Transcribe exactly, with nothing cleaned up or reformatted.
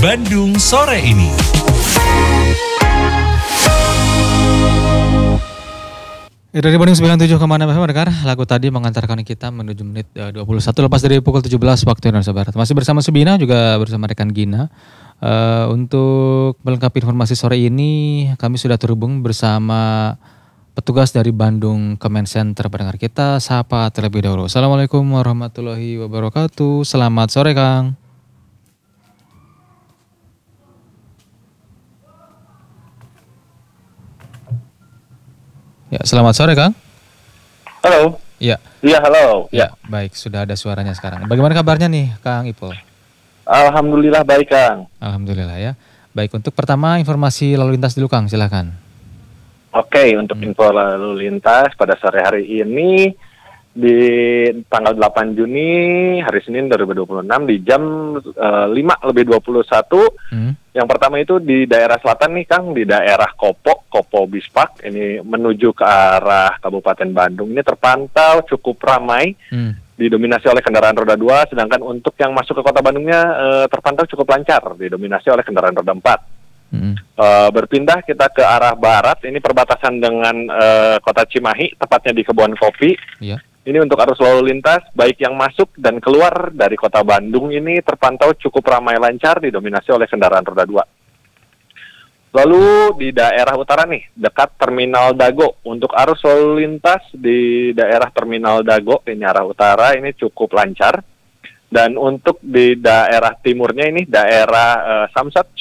Bandung sore ini. Dari Bandung sembilan puluh tujuh koma enam F M mendengar lagu tadi mengantarkan kita menuju menit uh, dua puluh satu lepas dari pukul tujuh belas waktu Indonesia Barat. Masih bersama Subina juga bersama rekan Gina. Uh, untuk melengkapi informasi sore ini kami sudah terhubung bersama petugas dari Bandung Comment Center. Pendengar kita sapa terlebih dahulu. Assalamualaikum warahmatullahi wabarakatuh. Selamat sore Kang. Ya, selamat sore Kang. Halo. Ya. Iya, halo. Ya, baik, sudah ada suaranya sekarang. Bagaimana kabarnya nih Kang Ipul? Alhamdulillah baik Kang. Alhamdulillah ya. Baik, untuk pertama informasi lalu lintas dulu Kang, silakan. Oke, untuk Hmm. info lalu lintas pada sore hari ini di tanggal delapan Juni hari Senin dua ribu dua puluh enam di jam uh, lima lebih dua puluh satu. Hmm. Yang pertama itu di daerah selatan nih Kang, di daerah Kopo, Kopo Bispak, ini menuju ke arah Kabupaten Bandung. Ini terpantau cukup ramai, Hmm. didominasi oleh kendaraan roda dua, sedangkan untuk yang masuk ke kota Bandungnya uh, terpantau cukup lancar, didominasi oleh kendaraan roda empat. Hmm. Uh, berpindah kita ke arah barat, ini perbatasan dengan uh, kota Cimahi, tepatnya di Kebun Kopi. Ya. Ini untuk arus lalu lintas, baik yang masuk dan keluar dari kota Bandung ini terpantau cukup ramai lancar, didominasi oleh kendaraan roda dua. Lalu di daerah utara nih, dekat Terminal Dago, untuk arus lalu lintas di daerah Terminal Dago, ini arah utara, ini cukup lancar. Dan untuk di daerah timurnya ini, daerah uh, Samsat,